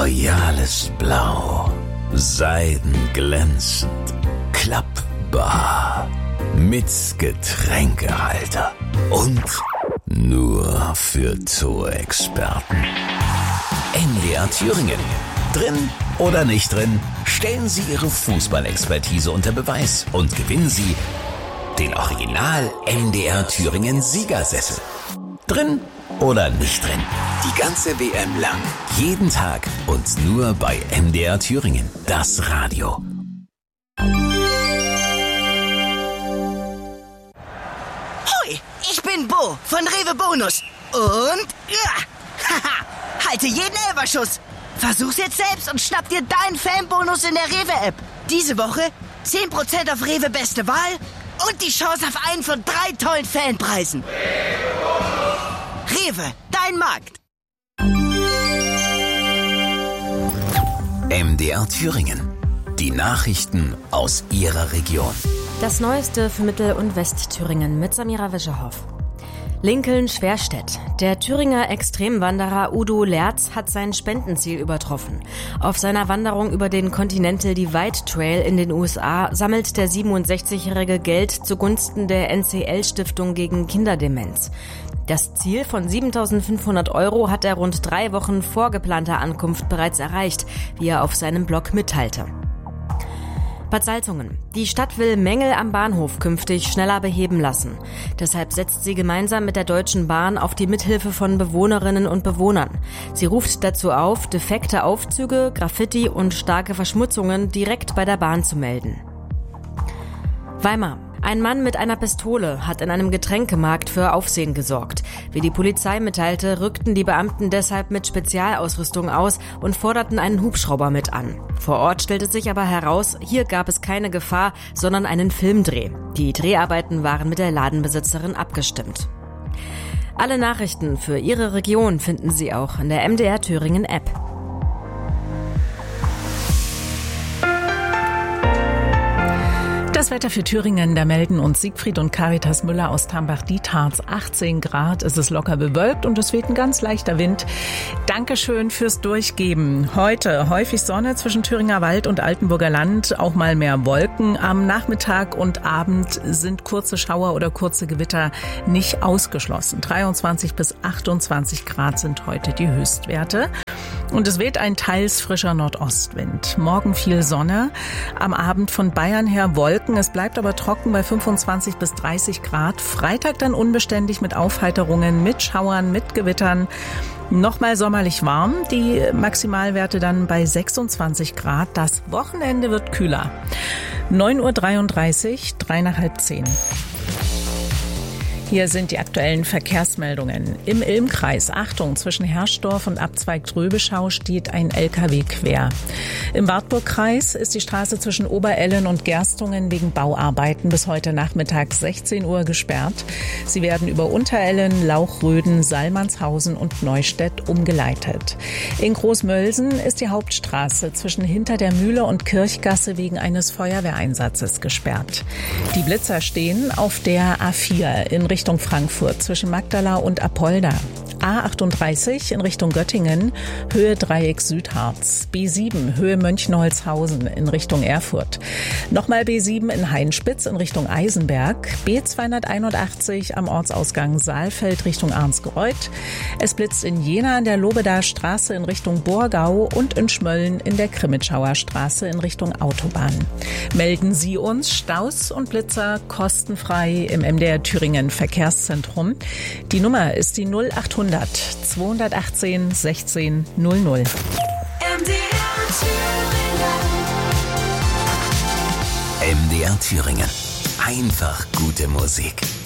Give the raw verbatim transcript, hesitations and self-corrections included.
royales Blau, seidenglänzend, klappbar, mit Getränkehalter und nur für Zoo-Experten. M D R Thüringen. Drin oder nicht drin, stellen Sie Ihre Fußballexpertise unter Beweis und gewinnen Sie den Original M D R Thüringen Siegersessel. Drin oder nicht drin, die ganze W M lang, jeden Tag und nur bei M D R Thüringen, das Radio. Hoi, ich bin Bo von Rewe Bonus und ja, haha, halte jeden Elberschuss. Versuch's jetzt selbst und schnapp dir deinen Fanbonus in der Rewe-App. Diese Woche zehn Prozent auf Rewe Beste Wahl und die Chance auf einen von drei tollen Fanpreisen. Rewe, dein Markt. M D R Thüringen. Die Nachrichten aus Ihrer Region. Das Neueste für Mittel- und Westthüringen mit Samira Wischerhoff. Lincoln-Schwerstedt. Der Thüringer Extremwanderer Udo Lerz hat sein Spendenziel übertroffen. Auf seiner Wanderung über den Continental Divide Trail in den U S A sammelt der siebenundsechzigjährige Geld zugunsten der N C L-Stiftung gegen Kinderdemenz. Das Ziel von siebentausendfünfhundert Euro hat er rund drei Wochen vor geplanter Ankunft bereits erreicht, wie er auf seinem Blog mitteilte. Bad Salzungen. Die Stadt will Mängel am Bahnhof künftig schneller beheben lassen. Deshalb setzt sie gemeinsam mit der Deutschen Bahn auf die Mithilfe von Bewohnerinnen und Bewohnern. Sie ruft dazu auf, defekte Aufzüge, Graffiti und starke Verschmutzungen direkt bei der Bahn zu melden. Weimar. Ein Mann mit einer Pistole hat in einem Getränkemarkt für Aufsehen gesorgt. Wie die Polizei mitteilte, rückten die Beamten deshalb mit Spezialausrüstung aus und forderten einen Hubschrauber mit an. Vor Ort stellte sich aber heraus, hier gab es keine Gefahr, sondern einen Filmdreh. Die Dreharbeiten waren mit der Ladenbesitzerin abgestimmt. Alle Nachrichten für Ihre Region finden Sie auch in der M D R Thüringen App. Das Wetter für Thüringen, da melden uns Siegfried und Caritas Müller aus Tambach-Dietharz. achtzehn Grad, es ist locker bewölkt und es weht ein ganz leichter Wind. Dankeschön fürs Durchgeben. Heute häufig Sonne zwischen Thüringer Wald und Altenburger Land, auch mal mehr Wolken. Am Nachmittag und Abend sind kurze Schauer oder kurze Gewitter nicht ausgeschlossen. dreiundzwanzig bis achtundzwanzig Grad sind heute die Höchstwerte. Und es weht ein teils frischer Nordostwind. Morgen viel Sonne, am Abend von Bayern her Wolken. Es bleibt aber trocken bei fünfundzwanzig bis dreißig Grad. Freitag dann unbeständig mit Aufheiterungen, mit Schauern, mit Gewittern. Nochmal sommerlich warm, die Maximalwerte dann bei sechsundzwanzig Grad. Das Wochenende wird kühler. neun Uhr dreiunddreißig, drei nach halb zehn. Hier sind die aktuellen Verkehrsmeldungen. Im Ilmkreis, Achtung, zwischen Herschdorf und Abzweig Tröbeschau steht ein L K W quer. Im Wartburgkreis ist die Straße zwischen Oberellen und Gerstungen wegen Bauarbeiten bis heute Nachmittag sechzehn Uhr gesperrt. Sie werden über Unterellen, Lauchröden, Salmannshausen und Neustädt umgeleitet. In Großmölsen ist die Hauptstraße zwischen Hinter der Mühle und Kirchgasse wegen eines Feuerwehreinsatzes gesperrt. Die Blitzer stehen auf der A vier in Richtung Frankfurt zwischen Magdala und Apolda. A achtunddreißig in Richtung Göttingen, Höhe Dreieck Südharz. B sieben, Höhe Mönchenholzhausen in Richtung Erfurt. Nochmal B sieben in Hainspitz in Richtung Eisenberg. B zweihunderteinundachtzig am Ortsausgang Saalfeld Richtung Arnsgreuth. Es blitzt in Jena an der Lobedaer Straße in Richtung Borgau und in Schmölln in der Krimitschauer Straße in Richtung Autobahn. Melden Sie uns Staus und Blitzer kostenfrei im M D R Thüringen Verkehrszentrum. Die Nummer ist die null achthundert zweihundertachtzehn sechzehn null null. M D R Thüringen. M D R Thüringen. Einfach gute Musik.